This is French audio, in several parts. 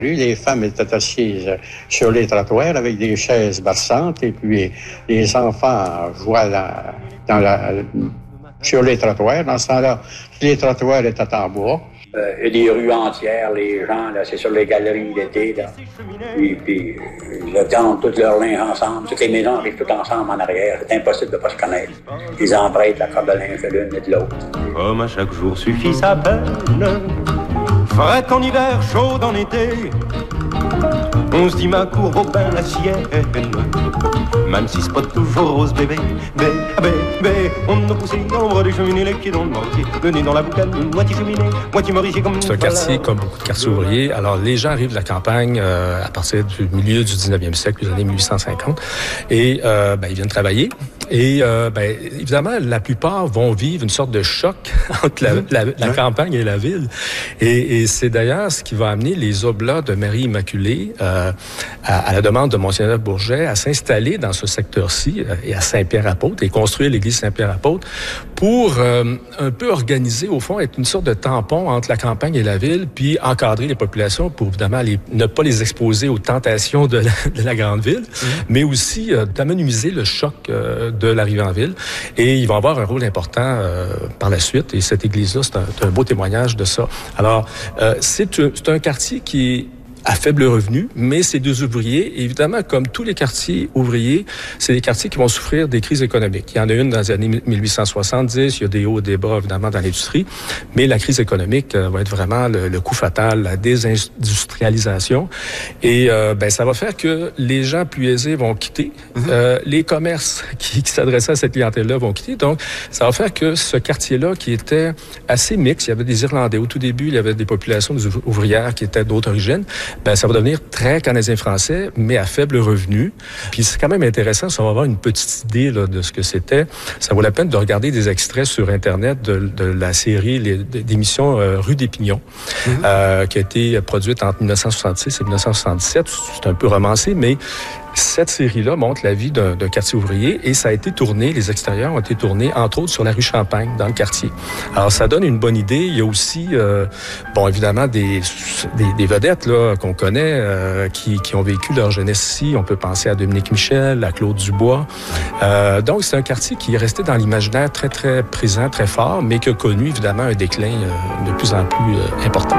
Les femmes étaient assises sur les trottoirs avec des chaises berçantes et puis les enfants jouaient sur les trottoirs. Dans ce temps-là, les trottoirs étaient en bois. Il y a des rues entières, les gens, là, c'est sur les galeries l'été, là. Puis ils attendent tous leurs linge ensemble. Toutes les maisons arrivent toutes ensemble en arrière. C'est impossible de ne pas se connaître. Ils empruntent la corde de linge de l'une et de l'autre. Comme à chaque jour suffit sa peine, frais en hiver, chaud en été, on se dit ma cour vaut bien la sienne. Même si c'est pas toujours rose, bébé, bébé, on a poussé l'ombre des cheminées, les pieds dans le mortier, le nez dans la boucane, moitié cheminée, moitié merisier comme... C'est un quartier comme beaucoup de quartiers ouvriers. Alors, les gens arrivent de la campagne à partir du milieu du 19e siècle, les années 1850, et ils viennent travailler. Et évidemment, la plupart vont vivre une sorte de choc entre la campagne et la ville. Et c'est d'ailleurs ce qui va amener les Oblats de Marie Immaculée, à la demande de Monseigneur Bourget, à s'installer dans ce secteur-ci et à Saint-Pierre-Apôtre et construire l'église Saint-Pierre-Apôtre pour un peu organiser, au fond, être une sorte de tampon entre la campagne et la ville, puis encadrer les populations pour évidemment ne pas les exposer aux tentations de la grande ville, mais aussi d'amenuiser le choc de l'arrivée en ville. Et ils vont avoir un rôle important par la suite. Et cette église-là, c'est un beau témoignage de ça. Alors, c'est un quartier qui est à faible revenu, mais c'est des ouvriers. Et évidemment, comme tous les quartiers ouvriers, c'est des quartiers qui vont souffrir des crises économiques. Il y en a une dans les années 1870, il y a des hauts et des bas, évidemment, dans l'industrie, mais la crise économique va être vraiment le coup fatal, la désindustrialisation. Et ça va faire que les gens plus aisés vont quitter, les commerces qui s'adressaient à cette clientèle-là vont quitter. Donc, ça va faire que ce quartier-là, qui était assez mixte, il y avait des Irlandais. Au tout début, il y avait des populations ouvrières qui étaient d'autres origines. Ça va devenir très canadien-français, mais à faible revenu. Puis c'est quand même intéressant, si on va avoir une petite idée là, de ce que c'était. Ça vaut la peine de regarder des extraits sur Internet de la série d'émissions Rue des Pignons, qui a été produite entre 1966 et 1977. C'est un peu romancé, mais cette série-là montre la vie d'un quartier ouvrier et ça a été tourné, les extérieurs ont été tournés, entre autres, sur la rue Champagne, dans le quartier. Alors, ça donne une bonne idée. Il y a aussi, évidemment, des vedettes là qu'on connaît qui ont vécu leur jeunesse ici. On peut penser à Dominique Michel, à Claude Dubois. Donc, c'est un quartier qui est resté dans l'imaginaire très, très présent, très fort, mais qui a connu, évidemment, un déclin de plus en plus important.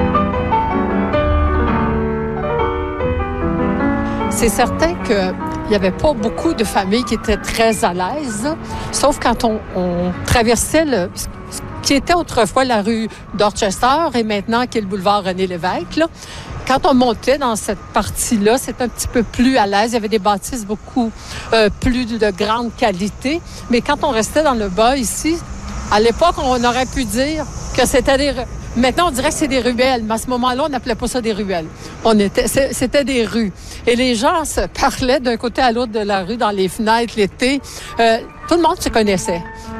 C'est certain qu'il n'y avait pas beaucoup de familles qui étaient très à l'aise, sauf quand on traversait ce qui était autrefois la rue Dorchester et maintenant qui est le boulevard René-Lévesque. Là. Quand on montait dans cette partie-là, c'était un petit peu plus à l'aise. Il y avait des bâtisses beaucoup plus de grande qualité. Mais quand on restait dans le bas ici, à l'époque, on aurait pu dire que c'était des... Maintenant, on dirait que c'est des ruelles, mais à ce moment-là, on n'appelait pas ça des ruelles. C'était des rues. Et les gens se parlaient d'un côté à l'autre de la rue, dans les fenêtres, l'été. Tout le monde se connaissait.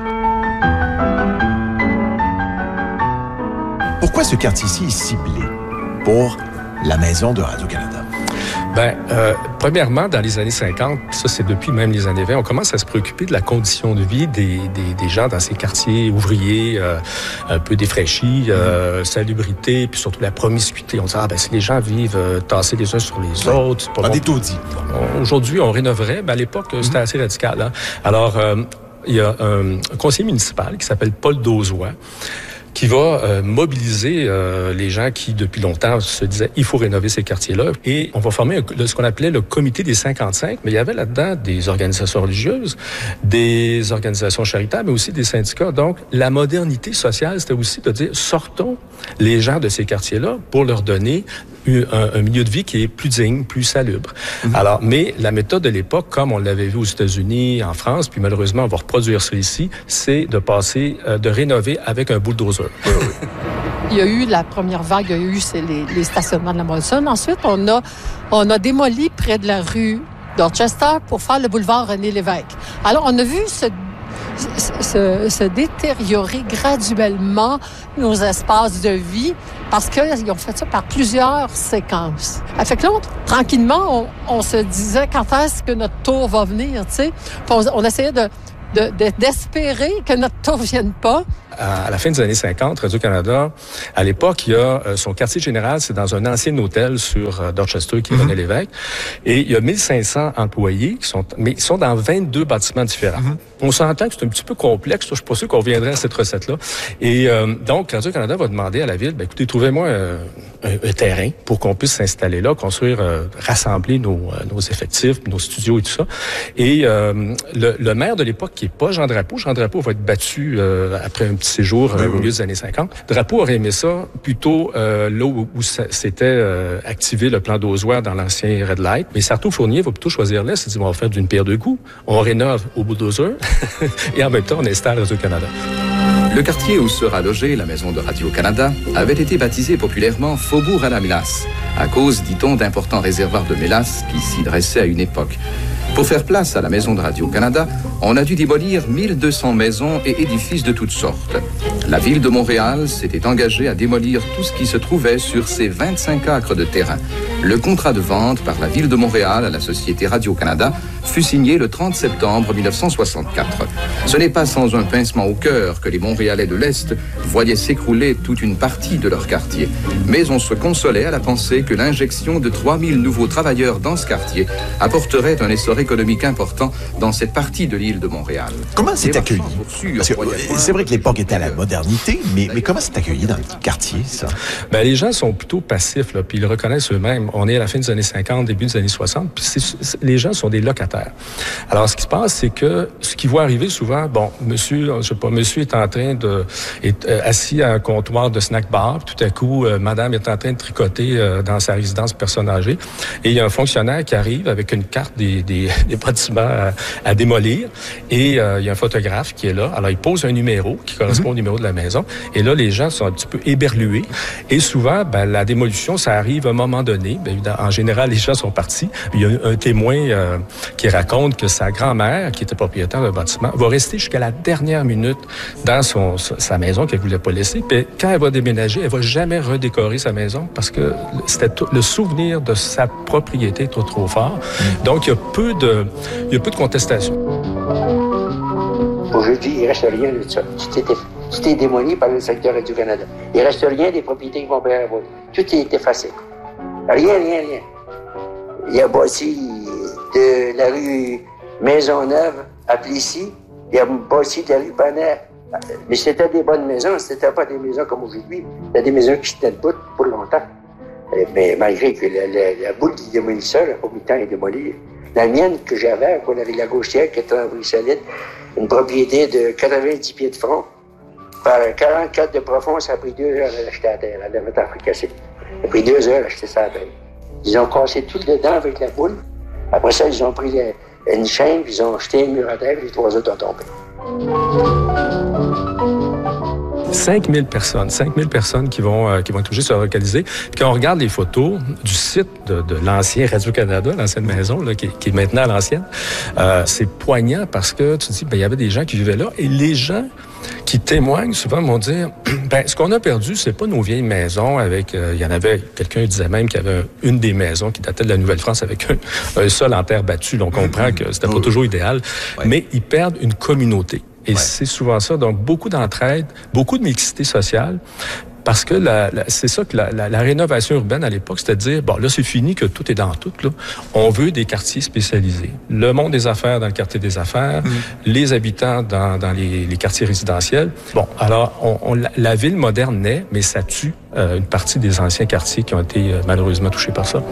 Pourquoi ce quartier-ci est ciblé pour la maison de Radio-Canada? Premièrement, dans les années 50, ça c'est depuis même les années 20, on commence à se préoccuper de la condition de vie des gens dans ces quartiers ouvriers, un peu défraîchis, salubrité, puis surtout la promiscuité. On dit, si les gens vivent tassés les uns sur les autres, c'est pas bon. On est taudis. Aujourd'hui, on rénoverait, à l'époque, c'était assez radical. Hein? Alors, il y a un conseiller municipal qui s'appelle Paul Dauzois, qui va mobiliser les gens qui, depuis longtemps, se disaient il faut rénover ces quartiers-là. Et on va former ce qu'on appelait le comité des 55, mais il y avait là-dedans des organisations religieuses, des organisations charitables, mais aussi des syndicats. Donc, la modernité sociale, c'était aussi de dire sortons les gens de ces quartiers-là pour leur donner un milieu de vie qui est plus digne, plus salubre. Alors, mais la méthode de l'époque, comme on l'avait vu aux États-Unis, en France, puis malheureusement, on va reproduire ça ici, c'est de passer, de rénover avec un bulldozer. Il y a eu la première vague, il y a eu les stationnements de la Molson. Ensuite, on a démoli près de la rue Dorchester pour faire le boulevard René-Lévesque. Alors, on a vu se détériorer graduellement nos espaces de vie parce qu'ils ont fait ça par plusieurs séquences. Fait que là, tranquillement, on se disait quand est-ce que notre tour va venir, tu sais. On essayait de d'espérer que notre tour ne vienne pas. À la fin des années 50, Radio-Canada, à l'époque, il y a son quartier général, c'est dans un ancien hôtel sur Dorchester, qui est René Lévesque. Et il y a 1500 employés mais ils sont dans 22 bâtiments différents. On s'entend que c'est un petit peu complexe. Je suis pas sûr qu'on reviendrait à cette recette-là. Et donc, Radio-Canada va demander à la ville, écoutez, trouvez-moi un terrain pour qu'on puisse s'installer là, construire, rassembler nos effectifs, nos studios et tout ça. Et le maire de l'époque, qui est pas Jean Drapeau va être battu après un petit séjour au milieu des années 50. Drapeau aurait aimé ça plutôt là où s'était activé le plan d'Ozoir dans l'ancien Red Light. Mais Sarto Fournier va plutôt choisir là, c'est-à-dire on va faire d'une pierre deux coups. On rénove au bulldozer et en même temps, on installe Radio-Canada. Le quartier où sera logée la maison de Radio-Canada avait été baptisé populairement Faubourg à la mélasse, à cause, dit-on, d'importants réservoirs de mélasse qui s'y dressaient à une époque. Pour faire place à la maison de Radio-Canada, on a dû démolir 1200 maisons et édifices de toutes sortes. La ville de Montréal s'était engagée à démolir tout ce qui se trouvait sur ces 25 acres de terrain. Le contrat de vente par la ville de Montréal à la société Radio-Canada fut signé le 30 septembre 1964. Ce n'est pas sans un pincement au cœur que les Montréalais de l'Est voyaient s'écrouler toute une partie de leur quartier. Mais on se consolait à la pensée que l'injection de 3000 nouveaux travailleurs dans ce quartier apporterait un essor économique important dans cette partie de l'île de Montréal. Comment c'est accueilli? Parce que c'est vrai que l'époque était à la modernité, mais comment c'est accueilli dans le quartier, ça? Les gens sont plutôt passifs, là, puis ils le reconnaissent eux-mêmes. On est à la fin des années 50, début des années 60, puis les gens sont des locataires. Alors, ce qui se passe, c'est que ce qu'ils voient arriver souvent, monsieur est en train est assis à un comptoir de snack bar, puis tout à coup, madame est en train de tricoter dans sa résidence personne âgée, et il y a un fonctionnaire qui arrive avec une carte des bâtiments à démolir, et il y a un photographe qui est là. Alors, il pose un numéro qui correspond au numéro de la maison, et là, les gens sont un petit peu éberlués, et souvent, la démolition, ça arrive à un moment donné. En général, les gens sont partis. Il y a un témoin qui raconte que sa grand-mère, qui était propriétaire d'un bâtiment, va rester jusqu'à la dernière minute dans sa maison qu'elle voulait pas laisser. Puis quand elle va déménager, elle va jamais redécorer sa maison parce que c'était le souvenir de sa propriété est trop fort. Donc, il y a peu de contestation. Aujourd'hui, il reste rien de ça. Tout est démoli par le secteur Radio-Canada. Il reste rien des propriétés qui vont payer la voie. Tout est effacé. Rien. Il y a bâti de la rue Maisonneuve à Plessis. Il y a bâti de la rue Bonnet. Mais c'était des bonnes maisons. C'était pas des maisons comme aujourd'hui. C'était des maisons qui s'étaient debout pour longtemps. Mais malgré que la boule qui démolit ça, au bout de temps, est démolie. La mienne que j'avais, qu'on avait la Gauchetière, qui était un rue solide, une propriété de 90 pieds de front, par 44 de profond, ça a pris 2 heures à l'acheter à terre. Elle avait été fricassée. Ça a pris 2 heures à acheter ça à terre. Ils ont cassé tout le dedans avec la boule. Après ça, ils ont pris une chaîne, puis ils ont jeté un mur à terre, puis les 3 autres ont tombé. 5000 personnes qui vont être obligées de se relocaliser. Puis quand on regarde les photos du site de l'ancien Radio-Canada, l'ancienne maison, là, qui est maintenant à l'ancienne, c'est poignant parce que tu te dis, il y avait des gens qui vivaient là et les gens qui témoignent souvent vont dire, ce qu'on a perdu, c'est pas nos vieilles maisons avec, il y en avait, quelqu'un disait même qu'il y avait une des maisons qui datait de la Nouvelle-France avec un sol en terre battue. Donc, on comprend que c'était pas toujours idéal, mais ils perdent une communauté. Et c'est souvent ça. Donc, beaucoup d'entraide, beaucoup de mixité sociale. Parce que c'est ça que la rénovation urbaine à l'époque, c'était de dire, là, c'est fini que tout est dans tout, là. On veut des quartiers spécialisés. Le monde des affaires dans le quartier des affaires, les habitants dans les quartiers résidentiels. Alors, la ville moderne naît, mais ça tue une partie des anciens quartiers qui ont été malheureusement touchés par ça.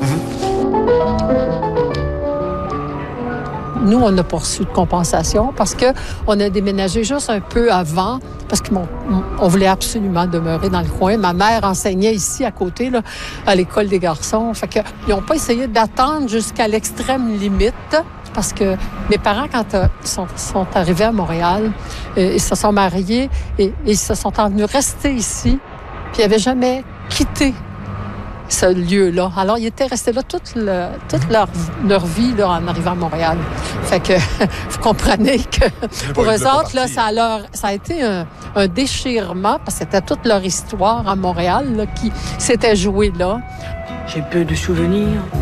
Nous, on n'a pas reçu de compensation parce qu'on a déménagé juste un peu avant parce qu'on voulait absolument demeurer dans le coin. Ma mère enseignait ici à côté, là, à l'école des garçons. Fait qu'ils n'ont pas essayé d'attendre jusqu'à l'extrême limite parce que mes parents, quand ils sont arrivés à Montréal, ils se sont mariés et ils se sont venus rester ici. Puis ils n'avaient jamais quitté ce lieu-là. Alors, ils étaient restés là toute leur vie là, en arrivant à Montréal. Fait que vous comprenez que pour eux autres, là, ça a été un déchirement parce que c'était toute leur histoire à Montréal là, qui s'était jouée là. J'ai peu de souvenirs